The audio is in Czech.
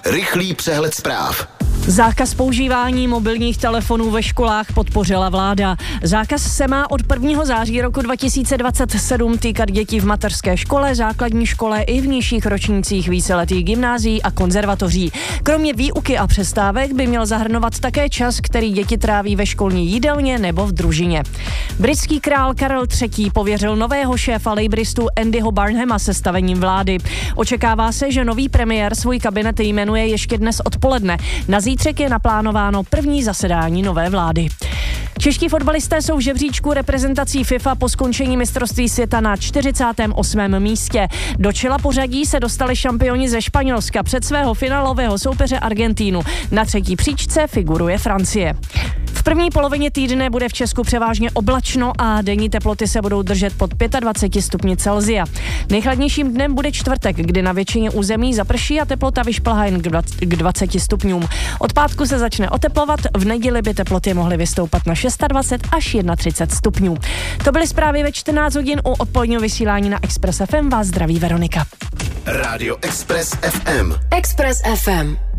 Rychlý přehled zpráv. Zákaz používání mobilních telefonů ve školách podpořila vláda. Zákaz se má od 1. září roku 2027 týkat dětí v mateřské škole, základní škole i v nižších ročnících víceletých gymnázií a konzervatoří. Kromě výuky a přestávek by měl zahrnovat také čas, který děti tráví ve školní jídelně nebo v družině. Britský král Karel III. Pověřil nového šéfa lejbristů Andyho Barnhama sestavením vlády. Očekává se, že nový premiér svůj kabinet jmenuje ještě dnes odpoledne. Na zítřek je naplánováno první zasedání nové vlády. Čeští fotbalisté jsou v žebříčku reprezentací FIFA po skončení mistrovství světa na 48. místě. Do čela pořadí se dostali šampioni ze Španělska před svého finálového soupeře Argentínu. Na třetí příčce figuruje Francie. V první polovině týdne bude v Česku převážně oblačno a denní teploty se budou držet pod 25 stupni Celsia. Nejchladnějším dnem bude čtvrtek, kdy na většině území zaprší a teplota vyšplhá jen k 20 stupňům. Od pátku se začne oteplovat, v neděli by teploty mohly vystoupat na 26 až 31 stupňů. To byly zprávy ve 14 hodin u odpoledního vysílání na Express FM. Vás zdraví Veronika. Rádio Express FM. Express FM.